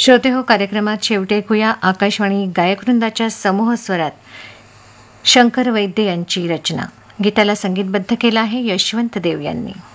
श्रोते हो कार्यक्रमात शेवटी ऐकूया आकाशवाणी गायकवृंदाच्या समूह स्वरात शंकर वैद्य यांची रचना. गीताला संगीतबद्ध केलं आहे यशवंत देव यांनी.